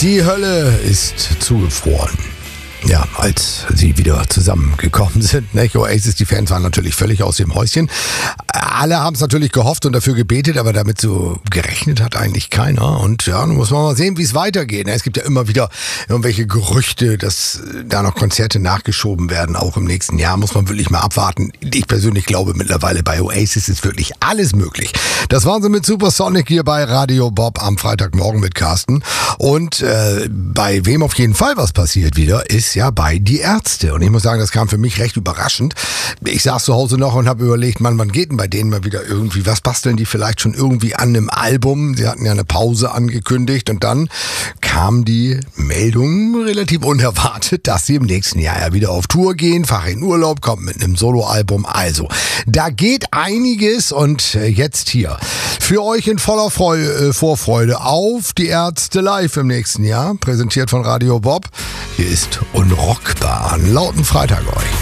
Die Hölle ist zugefroren. Ja, als sie wieder zusammengekommen sind. Ne? Oasis, die Fans waren natürlich völlig aus dem Häuschen. Alle haben es natürlich gehofft und dafür gebetet, aber damit so gerechnet hat eigentlich keiner. Und ja, nun muss man mal sehen, wie es weitergeht. Es gibt ja immer wieder irgendwelche Gerüchte, dass da noch Konzerte nachgeschoben werden. Auch im nächsten Jahr muss man wirklich mal abwarten. Ich persönlich glaube mittlerweile, bei Oasis ist wirklich alles möglich. Das waren sie mit Supersonic hier bei Radio Bob am Freitagmorgen mit Carsten. Und bei wem auf jeden Fall was passiert wieder, ist ja bei Die Ärzte. Und ich muss sagen, das kam für mich recht überraschend. Ich saß zu Hause noch und habe überlegt, Mann, wann geht denn bei denen mal wieder irgendwie, was basteln die vielleicht schon irgendwie an einem Album? Sie hatten ja eine Pause angekündigt und dann kam die Meldung relativ unerwartet, dass sie im nächsten Jahr ja wieder auf Tour gehen, fahren in Urlaub, kommen mit einem Soloalbum. Also, da geht einiges und jetzt hier für euch in voller Vorfreude auf Die Ärzte live im nächsten Jahr, präsentiert von Radio Bob. Hier ist Unrockbar an lauten Freitag euch.